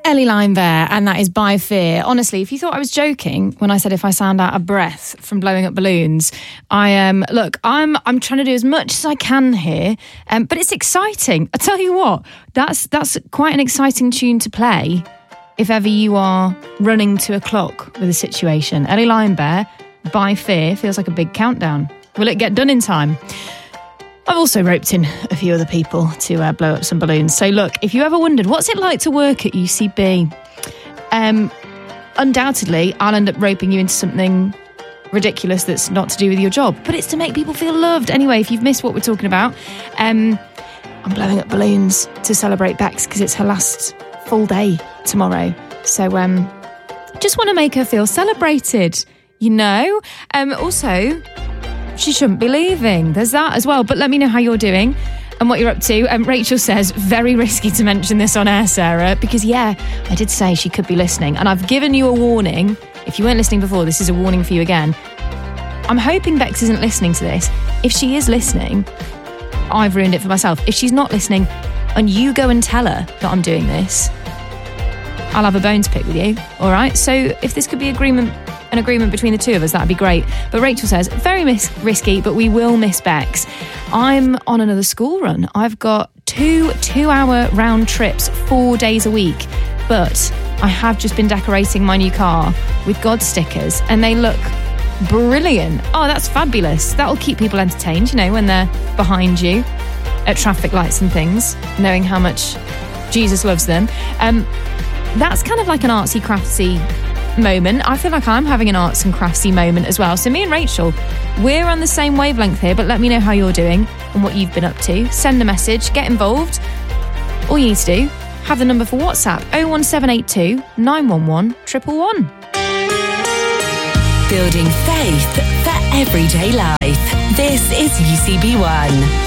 Ellie Line there, and that is By Fear. Honestly, if you thought I was joking when I said if I sound out of breath from blowing up balloons, I'm trying to do as much as I can here, but it's exciting. I tell you what, that's quite an exciting tune to play if ever you are running to a clock with a situation. Ellie Line there, By Fear, feels like a big countdown. Will it get done in time? I've also roped in a few other people to blow up some balloons. So look, if you ever wondered, what's it like to work at UCB? Undoubtedly, I'll end up roping you into something ridiculous that's not to do with your job, but it's to make people feel loved. Anyway, if you've missed what we're talking about, I'm blowing up balloons to celebrate Bex because it's her last full day tomorrow. So just want to make her feel celebrated, you know? Also, she shouldn't be leaving. There's that as well. But let me know how you're doing and what you're up to. Rachel says, very risky to mention this on air, Sarah, because, yeah, I did say she could be listening. And I've given you a warning. If you weren't listening before, this is a warning for you again. I'm hoping Bex isn't listening to this. If she is listening, I've ruined it for myself. If she's not listening and you go and tell her that I'm doing this, I'll have a bone to pick with you, all right? So if this could be an agreement between the two of us, that'd be great. But Rachel says, very risky, but we will miss Bex. I'm on another school run. I've got two-hour round trips 4 days a week, but I have just been decorating my new car with God stickers, and they look brilliant. Oh, that's fabulous. That'll keep people entertained, you know, when they're behind you at traffic lights and things, knowing how much Jesus loves them. That's kind of like an artsy craftsy moment. I feel like I'm having an arts and craftsy moment as well. So me and Rachel, we're on the same wavelength here, but let me know how you're doing and what you've been up to. Send a message, get involved. All you need to do, have the number for WhatsApp, 01782 911 111. Building faith for everyday life. This is UCB One.